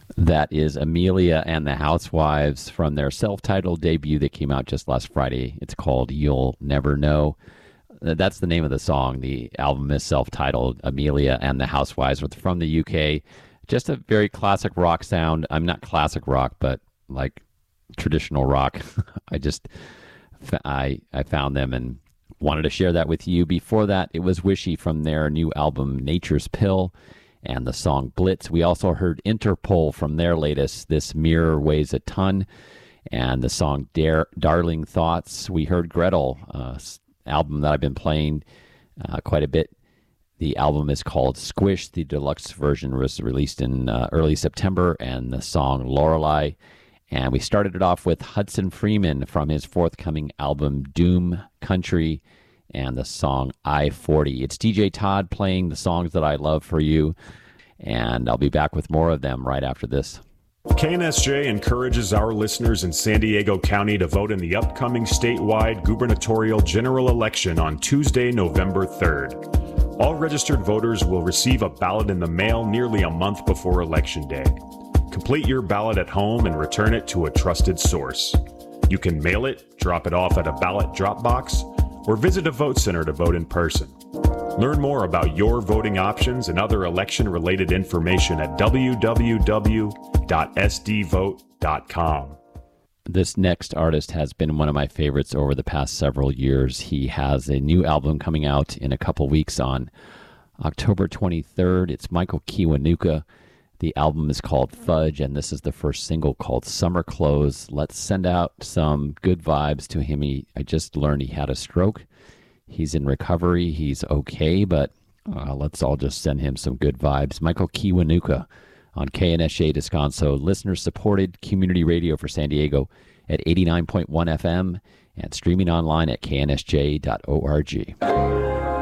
That is Amelia and the Housewives from their self-titled debut that came out just last Friday. It's called You'll Never Know. That's the name of the song. The album is self-titled Amelia and the Housewives from the UK. Just a very classic rock sound. I'm not classic rock, but like traditional rock. I found them and wanted to share that with you. Before that, it was Wishy from their new album Nature's Pill and the song Blitz. We also heard Interpol from their latest This Mirror Weighs a Ton and the song Darling Thoughts. We heard Gretel, album that I've been playing quite a bit. The album is called Squish. The deluxe version was released in early September, and the song Lorelei. And we started it off with Hudson Freeman from his forthcoming album Doom Country and the song I-40. It's DJ Todd playing the songs that I love for you, and I'll be back with more of them right after this. KNSJ encourages our listeners in San Diego County to vote in the upcoming statewide gubernatorial general election on Tuesday, November 3rd. All registered voters will receive a ballot in the mail nearly a month before Election Day. Complete your ballot at home and return it to a trusted source. You can mail it, drop it off at a ballot drop box, or visit a vote center to vote in person. Learn more about your voting options and other election-related information at www.sdvote.com. This next artist has been one of my favorites over the past several years. He has a new album coming out in a couple weeks on October 23rd. It's Michael Kiwanuka. The album is called Fudge, and this is the first single called Summer Clothes. Let's send out some good vibes to him. I just learned he had a stroke. He's in recovery. He's okay, but let's all just send him some good vibes. Michael Kiwanuka on KNSJ Descanso, listener-supported community radio for San Diego at 89.1 FM and streaming online at knsj.org.